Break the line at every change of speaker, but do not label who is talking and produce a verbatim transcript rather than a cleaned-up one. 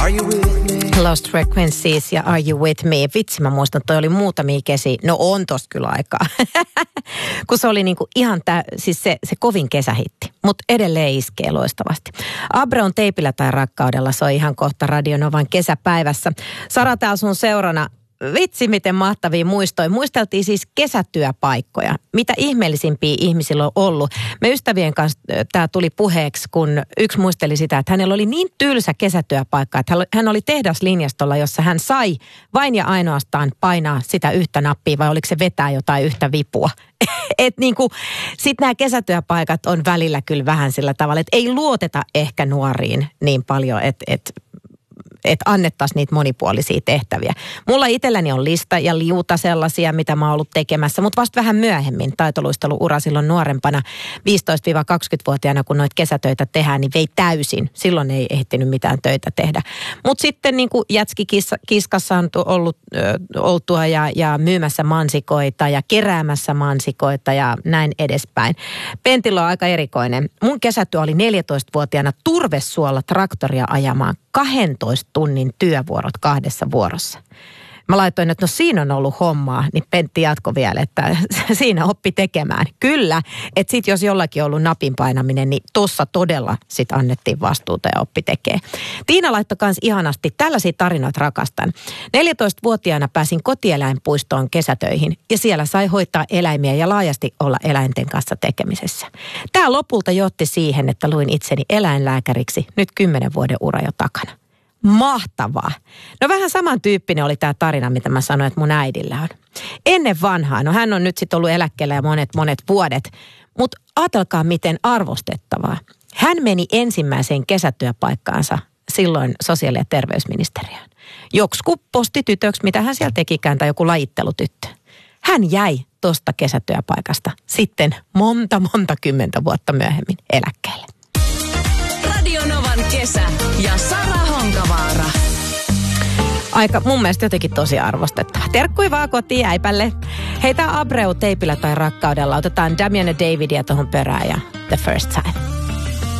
Are you with me?
Lost Frequencies ja Are You With Me? Vitsi, mä muistan, toi oli muutamia kesi. No on tossa kyllä aikaa. Kun se oli niinku ihan tää, siis se, se kovin kesähitti. Mutta edelleen iskee loistavasti. Abre on teipillä tai rakkaudella. Se on ihan kohta Radionovan kesäpäivässä. Sara täällä sun seurana. Vitsi, miten mahtavia muistoja. Muisteltiin siis kesätyöpaikkoja. Mitä ihmeellisimpiä ihmisillä on ollut. Me ystävien kanssa tämä tuli puheeksi, kun yksi muisteli sitä, että hänellä oli niin tylsä kesätyöpaikka, että hän oli tehdaslinjastolla, jossa hän sai vain ja ainoastaan painaa sitä yhtä nappia, vai oliko se vetää jotain yhtä vipua. Että niinku, sit nämä kesätyöpaikat on välillä kyllä vähän sillä tavalla, että ei luoteta ehkä nuoriin niin paljon, että et, että annettaisiin niitä monipuolisia tehtäviä. Mulla itselläni on lista ja liuta sellaisia, mitä mä oon ollut tekemässä, mutta vasta vähän myöhemmin taitoluisteluura silloin nuorempana, viisitoista-kaksikymmentävuotiaana, kun noita kesätöitä tehdään, niin vei täysin. Silloin ei ehtinyt mitään töitä tehdä. Mutta sitten niin kuin jätskikiskassa on ollut ö, oltua ja, ja myymässä mansikoita ja keräämässä mansikoita ja näin edespäin. Pentilo on aika erikoinen. Mun kesätyö oli neljätoistavuotiaana turvesuolla traktoria ajamaan kahdentoista tunnin työvuorot kahdessa vuorossa. Mä laitoin, että no siinä on ollut hommaa, niin Pentti jatkoi vielä, että siinä oppi tekemään. Kyllä, että sit jos jollakin on ollut napin painaminen, niin tossa todella sit annettiin vastuuta ja oppi tekee. Tiina laittoi kans ihanasti, tällaisia tarinoita rakastan. neljätoistavuotiaana pääsin kotieläinpuistoon kesätöihin ja siellä sai hoitaa eläimiä ja laajasti olla eläinten kanssa tekemisessä. Tää lopulta johti siihen, että luin itseni eläinlääkäriksi, nyt kymmenen vuoden ura jo takana. Mahtavaa. No vähän samantyyppinen oli tämä tarina, mitä mä sanoin, että mun äidillä on. Ennen vanhaa, no hän on nyt sitten ollut eläkkeellä ja monet monet vuodet, mutta ajatelkaa miten arvostettavaa. Hän meni ensimmäiseen kesätyöpaikkaansa silloin sosiaali- ja terveysministeriöön. Joksku postitytöksi, mitä hän siellä tekikään, tai joku lajittelutyttö. Hän jäi tuosta kesätyöpaikasta sitten monta monta kymmentä vuotta myöhemmin eläkkeelle.
Radionovan kesä ja Sara Honkavaara.
Aika mun mielestä jotenkin tosi arvostettava. Terkkui vaan kotiin äipälle. Hei, tää Abreu teipillä tai rakkaudella. Otetaan Damian ja Davidia tohon perään ja The First Time.